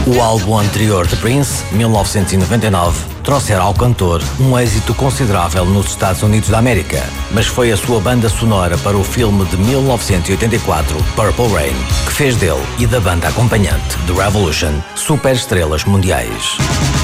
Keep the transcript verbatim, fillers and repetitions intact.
O álbum anterior de Prince, mil novecentos e noventa e nove, trouxera ao cantor um êxito considerável nos Estados Unidos da América, mas foi a sua banda sonora para o filme de mil novecentos e oitenta e quatro, Purple Rain, que fez dele e da banda acompanhante, The Revolution, superestrelas mundiais.